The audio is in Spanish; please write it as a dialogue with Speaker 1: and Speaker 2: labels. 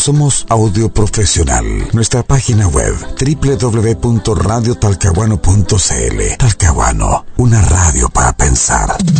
Speaker 1: Somos Audio Profesional. Nuestra página web www.radiotalcahuano.cl. Talcahuano, una radio para pensar.